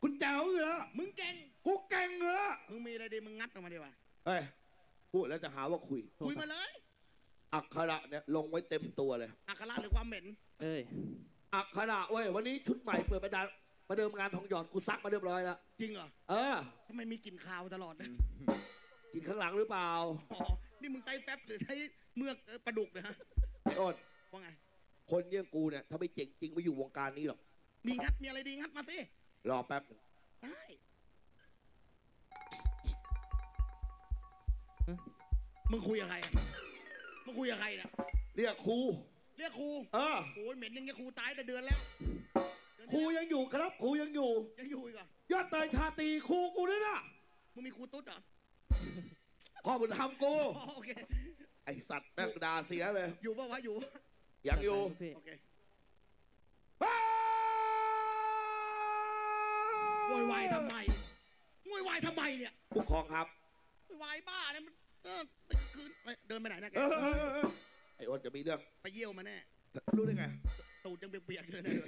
กูแจ๋วอยู่แล้วมึงเก่งกูเก่งอยู่แล้วมึงมีอะไรดีมึงงัดออกมาดีกว่าเฮ้ยพูดแล้วจะหาว่าคุยมาเลยอักขระเนี่ยลงไว้เต็มตัวเลยอักขระหรือความเหม็นอักขระเว้ยวันนี้ชุดใหม่เปิดประเดิมงานทองหยอดกูซักมาเรียบร้อยแล้วจริงเหรอทำไมมีกลิ่นคาวตลอดกินข้างหลังหรือเปล่าอ๋อนี่มึงใช้แฟบหรือใช้เมือกปลาดุกนะฮะไอ้อ้นว่าไงคนเยี่ยงกูเนี่ยถ้าไม่เจ๋งจริงไม่อยู่วงการนี้หรอกมีงัดมีอะไรดีงัดมาสิรอแป๊บนึงได้มึงคุยกับใครมึงคุยกับใครเนี่ยเรียกครูโอ้ยเหม็นยังไงครูตายแต่เดือนแล้วครูยังอยู่ครับครูยังอยู่อีกเหรอยอดเตยชาตีครูกูด้วยนะมึงมีครูตุ๊ดเหรอพ่อบุญธรรมกูโอเคไอสัตว์นักด่าเสียเลยอยู่ป่าวะอยู่ยังอยู่โอเคโวยวายทำไมเนี่ยผู้ครองครับโวยวายบ้าเนี่ยมันคืนเดินไปไหนนะแกไอ้อ้นจะมีเรื่องไปเยี่ยวมาแน่รู้ได้ไงตูดยังเปียกๆเลยนะ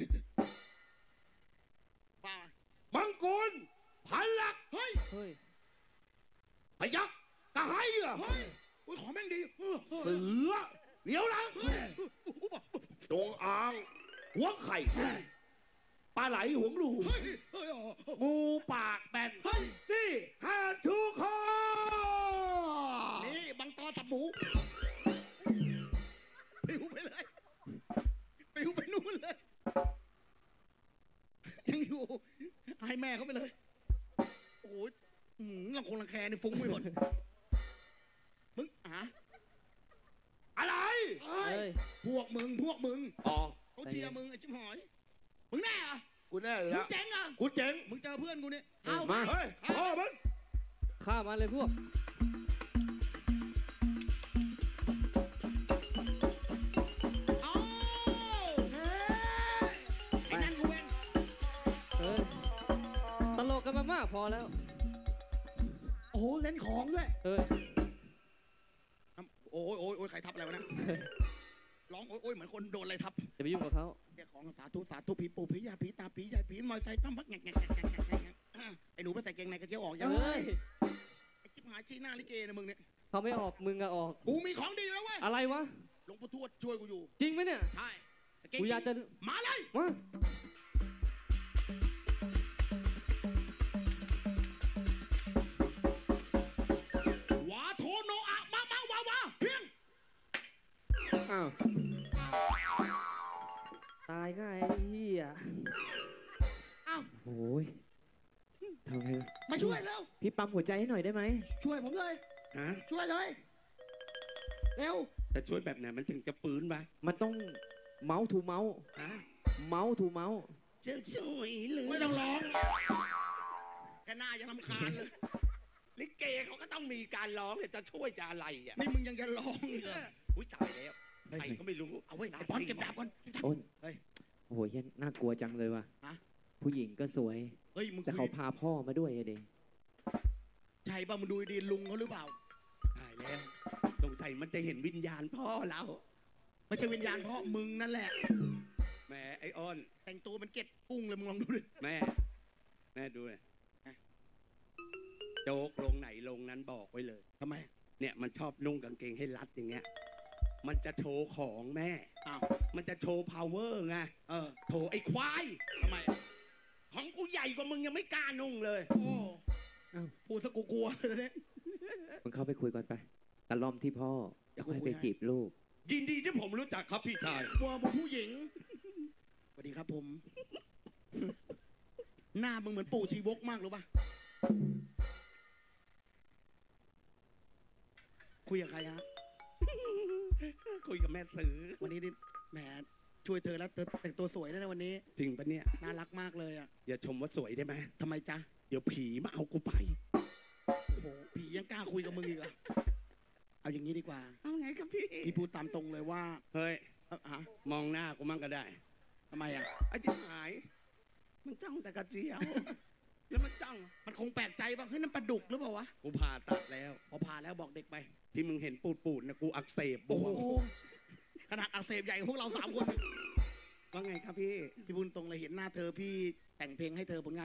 ป้ามังกรพันหลักเฮ้ยพยักกระไห้เหรอเฮ้ยของแม่งดีเสือเหลียวหลังจงอางหัวไข่ปลาไหลหวงรูงูปากแบนนี่ห้าชูคอนี่บังตอสับหมูปิวไปเลยปิวไปนู่นเลยยังอยู่ให้แม่เขาไปเลยโอ้ยลังแคนี่ฟุ้งไม่หมดมึงอะไรพวกมึงอ๋อเขาเชียร์มึงไอ้ชิบหอยมึงแน่เหรอกูแน่เลยแล้วมึงเจ๋งอ่ะกูเจ๋งมึงเจอเพื่อนกูเนี่ยเอามาเฮ้ยมันฆ่ามันเลยพวกไอ้นั่นกูเองตลกกันมากพอแล้วโอ้เล่นของด้วยโอ้ยใครทับอะไรวะนะร้องโอ้ยเหมือนคนโดนอะไรทับจะไปยุ่งกับเขาเรียกของสาธุผีปู่ผียาผีตาผีใหญ่ผีมอยใส่ตั้มพักแงไอ้หนูไปใส่เกงในกระเจียวออกยังไอ้ชิบหายชี้หน้าลิเกนะมึงเนี่ยเขาไม่ออกมึงอะออกกูมีของดีแล้วเว้ยอะไรวะหลวงปู่ทวดช่วยกูอยู่จริงไหมเนี่ยใช่กูอยากจะมาเลยวาโทโนอะมาเพียงอ้าวตายง่ายเฮียอ้าวโอ้ยทำไงมาช่วยแล้วพี่ปั๊มหัวใจให้หน่อยได้ไหมช่วยผมเลยช่วยเลยเร็วแต่ช่วยแบบไหนมันถึงจะฟื้นวะมันต้องเมาส์ทูเมาส์เมาส์ทูเมาส์จะช่วยหรือไม่ต้องร้องแกหน้ายังรำคาญเลยลิเกเขาก็ต้องมีการร้องเนี่ยจะช่วยจะอะไรอ่ะนี่มึงยังจะร้องอีกเหรออุ้ยตายแล้วใครก็ไม่รู้เอาไว้บอลเก็บดาบก่อนโอ้ยโอ้โหน่ากลัวจังเลยว่ะผู้หญิงก็สวยแต่เขาพาพ่อมาด้วยเด็กใช่ป่ะมึงดูดีลุงเขาหรือเปล่าตายแล้วสงสัยมันจะเห็นวิญญาณพ่อเราไม่ใช่วิญญาณพ่อมึงนั่นแหละแม่ไอ้อ้นแต่งตัวเป็นเกล็ดกุ้งเลยมึงลองดูดิแม่ดูเลยโจ๊กลงไหนลงนั้นบอกไว้เลยทำไมเนี่ยมันชอบนุ่งกางเกงให้รัดอย่างเงี้ยมันจะโชว์ของแม่มันจะโชว์ power ไงโถไอ้ควายทำไมของกูใหญ่กว่ามึงยังไม่กล้านุ่งเลยโอ้พูดซะกูกลัวเลยเนี่ยมึงเข้าไปคุยก่อนไปตะล่อมที่พ่ออยากให้ไปจีบลูกยินดีที่ผมรู้จักครับพี่ชายว่าผมผู้หญิงสวัสดีครับผมหน้ามึงเหมือนปู่ชีวกมากรู้ป่ะคุยกับใครฮะคุยกับแม่ซื้อวันนี้นี่แหมช่วยเธอแล้วเธอแต่งตัวสวยนะวันนี้จริงปะเนี่ยน่ารักมากเลยอ่ะอย่าชมว่าสวยได้ไหมทำไมจ๊ะเดี๋ยวผีมาเอากูไปโอ้โหผียังกล้าคุยกับมึงอีกอ่ะเอาอย่างนี้ดีกว่าเอาไงครับพี่พูดตามตรงเลยว่าเฮ้ยมองหน้ากูมั่งก็ได้ทำไมอ่ะไอ้ที่หายมันจ้องแต่กระเจียวแล้วมันจ้องมันคงแปลกใจบ้างเฮ้ยนั่นปลาดุกหรือเปล่าวะกูผ่าตัดแล้วพอผ่าแล้วบอกเด็กไปที่มึงเห็นปูดนะกูอักเสบโอ้โหขนาดอักเสบใหญ่พวกเรา3 คนว่าไงครับพี่พูดตรงเลยเห็นหน้าเธอพี่แต่งเพลงให้เธอผลงาน